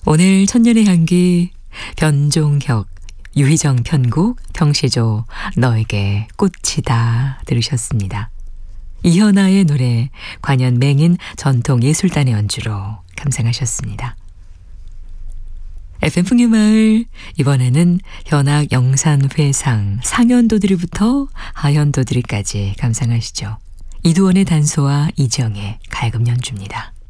오늘 천년의 향기 변종혁, 유희정 편곡, 병시조 너에게 꽃이다 들으셨습니다. 이현아의 노래 관현 맹인 전통예술단의 연주로 감상하셨습니다. FM 풍류마을 이번에는 현악 영산회상 상현도드리부터 하현도드리까지 감상하시죠. 이두원의 단소와 이정의 가야금 연주입니다.